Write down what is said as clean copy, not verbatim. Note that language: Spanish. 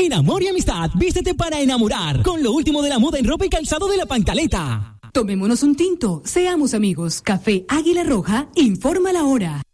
En Amor y Amistad, vístete para enamorar. Con lo último de la moda en ropa y calzado de la Pancaleta. Tomémonos un tinto, seamos amigos. Café Águila Roja, informa la hora.